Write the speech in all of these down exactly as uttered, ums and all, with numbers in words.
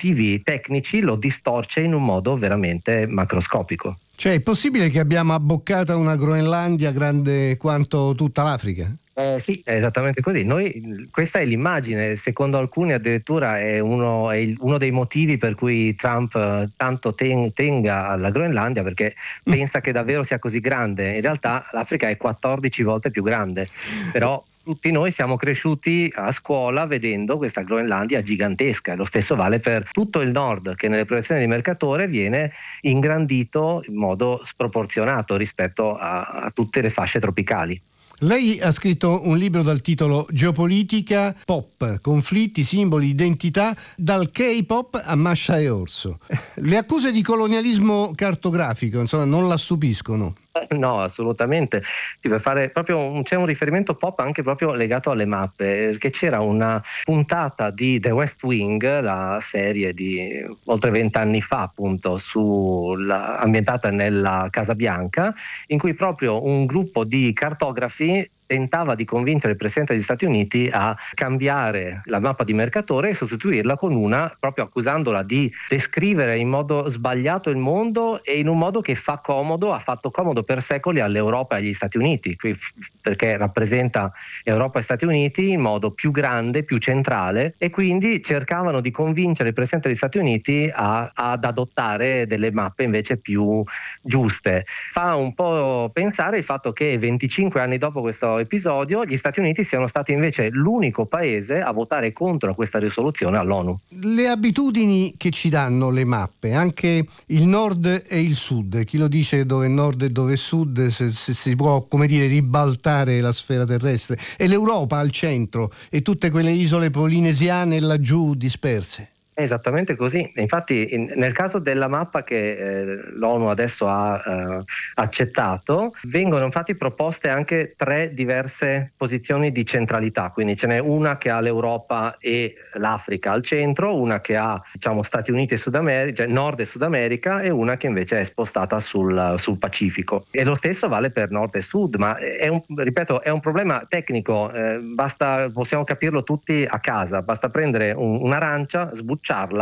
motivi tecnici lo distorce in un modo veramente macroscopico. Cioè, è possibile che abbiamo abboccata una Groenlandia grande quanto tutta l'Africa? Eh, sì, è esattamente così. Noi, questa è l'immagine, secondo alcuni addirittura è uno, è il- uno dei motivi per cui Trump eh, tanto ten- tenga alla Groenlandia, perché pensa che davvero sia così grande. In realtà l'Africa è quattordici volte più grande, però tutti noi siamo cresciuti a scuola vedendo questa Groenlandia gigantesca. Lo stesso vale per tutto il nord, che nelle proiezioni di Mercatore viene ingrandito in modo sproporzionato rispetto a, a tutte le fasce tropicali. Lei ha scritto un libro dal titolo Geopolitica Pop, conflitti, simboli, identità, dal K-pop a Masha e Orso. Le accuse di colonialismo cartografico, insomma, non la stupiscono? No, assolutamente. Sì, per fare proprio un, c'è un riferimento pop anche proprio legato alle mappe, perché c'era una puntata di The West Wing, la serie di oltre vent'anni fa, appunto, sulla, ambientata nella Casa Bianca, in cui proprio un gruppo di cartografi tentava di convincere il Presidente degli Stati Uniti a cambiare la mappa di Mercatore e sostituirla con una, proprio accusandola di descrivere in modo sbagliato il mondo e in un modo che fa comodo, ha fatto comodo per secoli all'Europa e agli Stati Uniti, perché rappresenta Europa e Stati Uniti in modo più grande, più centrale, e quindi cercavano di convincere il Presidente degli Stati Uniti a, ad adottare delle mappe invece più giuste. Fa un po' pensare il fatto che venticinque anni dopo questo episodio gli Stati Uniti siano stati invece l'unico paese a votare contro questa risoluzione all'ONU. Le abitudini che ci danno le mappe, anche il nord e il sud, chi lo dice dove è nord e dove è sud, se, se si può, come dire, ribaltare la sfera terrestre, e l'Europa al centro e tutte quelle isole polinesiane laggiù disperse. È esattamente così. Infatti in, nel caso della mappa che eh, l'ONU adesso ha eh, accettato, vengono infatti proposte anche tre diverse posizioni di centralità, quindi ce n'è una che ha l'Europa e l'Africa al centro, una che ha, diciamo, Stati Uniti e Sud America, cioè Nord e Sud America, e una che invece è spostata sul, sul Pacifico. E lo stesso vale per Nord e Sud, ma è un, ripeto, è un problema tecnico, eh, basta, possiamo capirlo tutti a casa, basta prendere un, un'arancia, sbucciarla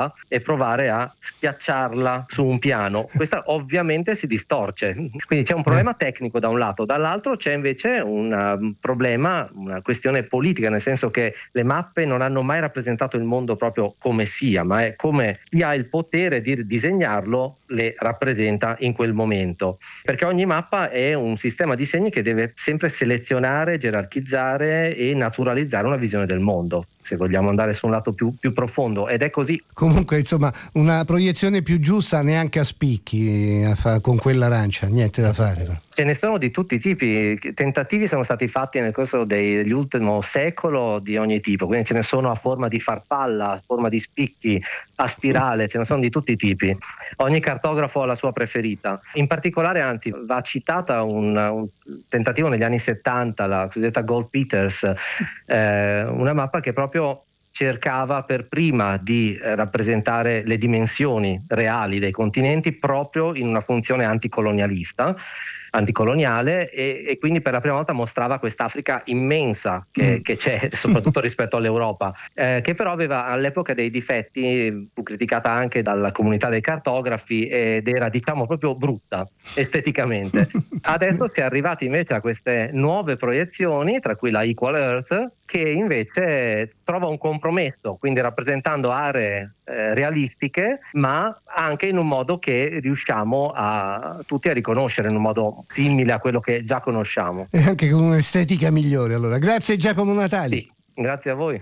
e provare a schiacciarla su un piano. Questa ovviamente si distorce, quindi c'è un problema tecnico da un lato, dall'altro c'è invece un um, problema, una questione politica, nel senso che le mappe non hanno mai rappresentato il mondo proprio come sia, ma è come chi ha il potere di disegnarlo le rappresenta in quel momento, perché ogni mappa è un sistema di segni che deve sempre selezionare, gerarchizzare e naturalizzare una visione del mondo, se vogliamo andare su un lato più, più profondo, ed è così. Comunque, insomma, una proiezione più giusta neanche a spicchi a fa, con quell'arancia, niente da fare. Ce ne sono di tutti i tipi, tentativi sono stati fatti nel corso dell'ultimo secolo di ogni tipo, quindi ce ne sono a forma di farfalla, a forma di spicchi, a spirale, ce ne sono di tutti i tipi. Ogni cartografo ha la sua preferita. In particolare, anzi, va citata un, un tentativo negli anni settanta, la cosiddetta Gold Peters, eh, una mappa che proprio cercava per prima di eh, rappresentare le dimensioni reali dei continenti proprio in una funzione anticolonialista, anticoloniale, e, e quindi per la prima volta mostrava quest'Africa immensa che, mm. che c'è, soprattutto rispetto all'Europa, eh, che però aveva all'epoca dei difetti, fu criticata anche dalla comunità dei cartografi ed era, diciamo, proprio brutta esteticamente. Adesso si è arrivati invece a queste nuove proiezioni, tra cui la Equal Earth, che invece trova un compromesso, quindi rappresentando aree eh, realistiche, ma anche in un modo che riusciamo a tutti a riconoscere in un modo simile a quello che già conosciamo. E anche con un'estetica migliore. Allora, grazie Giacomo Natali. Sì, grazie a voi.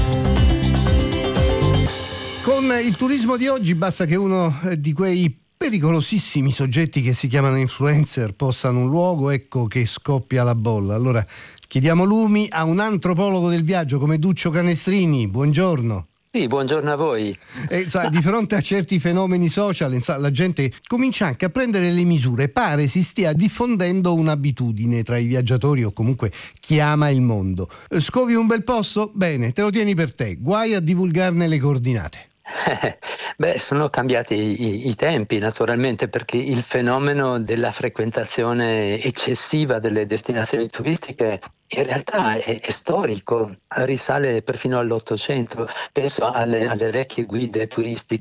Con il turismo di oggi basta che uno di quei pericolosissimi soggetti che si chiamano influencer possano un luogo, ecco che scoppia la bolla. Allora chiediamo lumi a un antropologo del viaggio come Duccio Canestrini. Buongiorno. Sì, buongiorno a voi. E, sa, di fronte a certi fenomeni social, sa, la gente comincia anche a prendere le misure. Pare si stia diffondendo un'abitudine tra i viaggiatori o comunque chi ama il mondo. Scovi un bel posto? Bene, te lo tieni per te. Guai a divulgarne le coordinate. Beh, sono cambiati i, i tempi naturalmente, perché il fenomeno della frequentazione eccessiva delle destinazioni turistiche in realtà è, è storico, risale perfino all'Ottocento. Penso alle, alle vecchie guide turistiche